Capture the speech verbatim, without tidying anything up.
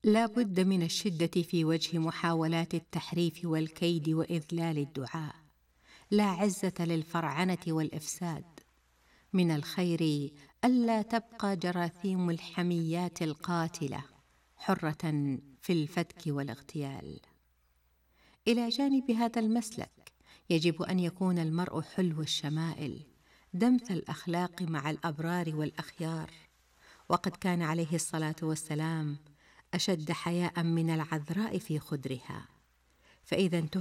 لا بد من الشدة في وجه محاولات التحريف والكيد وإذلال الدعاء. لا عزة للفرعنة والإفساد. من الخير ألا تبقى جراثيم الحميات القاتلة حرة في الفتك والاغتيال. إلى جانب هذا المسلك يجب أن يكون المرء حلو الشمائل، دمث الأخلاق مع الأبرار والأخيار. وقد كان عليه الصلاة والسلام أشد حياء من العذراء في خدرها، فإذا